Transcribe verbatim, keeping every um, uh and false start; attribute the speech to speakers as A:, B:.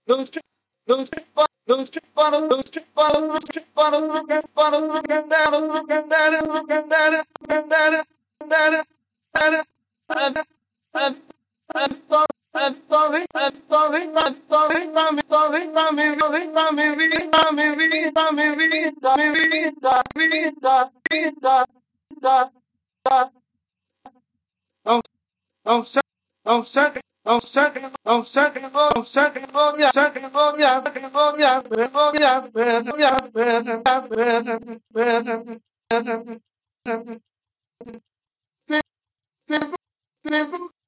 A: On on second, on second, on second, on second, oh yeah, second, oh yeah, second, oh yeah, oh yeah, oh yeah,